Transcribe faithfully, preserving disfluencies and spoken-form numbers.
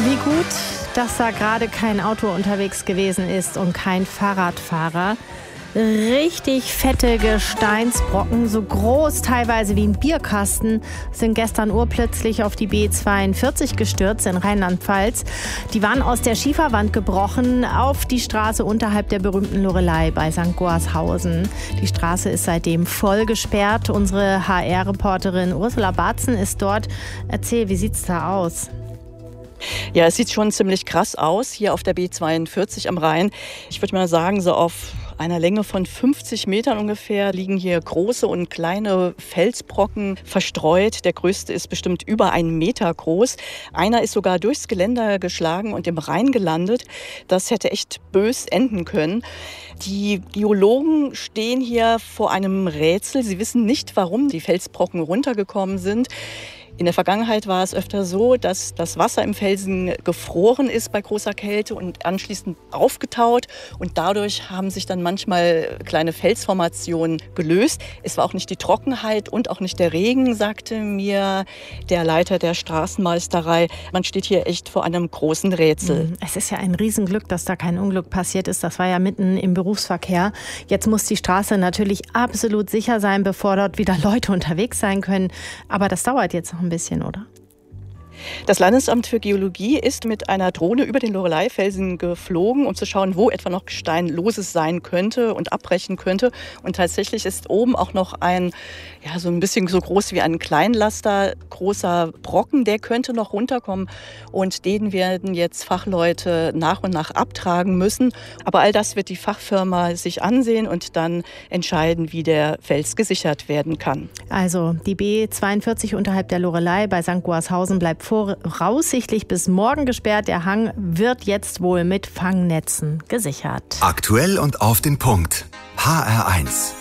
Wie gut, dass da gerade kein Auto unterwegs gewesen ist und kein Fahrradfahrer. Richtig fette Gesteinsbrocken, so groß teilweise wie ein Bierkasten, sind gestern urplötzlich auf die B zweiundvierzig gestürzt in Rheinland-Pfalz. Die waren aus der Schieferwand gebrochen auf die Straße unterhalb der berühmten Loreley bei Sankt Goarshausen. Die Straße ist seitdem voll gesperrt. Unsere H R-Reporterin Ursula Baatzen ist dort. Erzähl, wie sieht's da aus? Ja, es sieht schon ziemlich krass aus hier auf der B zweiundvierzig am Rhein. Ich würde mal sagen, so auf einer Länge von fünfzig Metern ungefähr liegen hier große und kleine Felsbrocken verstreut. Der größte ist bestimmt über einen Meter groß. Einer ist sogar durchs Geländer geschlagen und im Rhein gelandet. Das hätte echt bös enden können. Die Geologen stehen hier vor einem Rätsel. Sie wissen nicht, warum die Felsbrocken runtergekommen sind. In der Vergangenheit war es öfter so, dass das Wasser im Felsen gefroren ist bei großer Kälte und anschließend aufgetaut. Und dadurch haben sich dann manchmal kleine Felsformationen gelöst. Es war auch nicht die Trockenheit und auch nicht der Regen, sagte mir der Leiter der Straßenmeisterei. Man steht hier echt vor einem großen Rätsel. Es ist ja ein Riesenglück, dass da kein Unglück passiert ist. Das war ja mitten im Berufsverkehr. Jetzt muss die Straße natürlich absolut sicher sein, bevor dort wieder Leute unterwegs sein können. Aber das dauert jetzt noch ein bisschen, oder? Das Landesamt für Geologie ist mit einer Drohne über den Loreley-Felsen geflogen, um zu schauen, wo etwa noch Gestein loses sein könnte und abbrechen könnte. Und tatsächlich ist oben auch noch ein, ja, so ein bisschen so groß wie ein Kleinlaster, großer Brocken, der könnte noch runterkommen. Und den werden jetzt Fachleute nach und nach abtragen müssen. Aber all das wird die Fachfirma sich ansehen und dann entscheiden, wie der Fels gesichert werden kann. Also die B zweiundvierzig unterhalb der Loreley bei Sankt Goarshausen bleibt voraussichtlich bis morgen gesperrt. Der Hang wird jetzt wohl mit Fangnetzen gesichert. Aktuell und auf den Punkt. H R eins.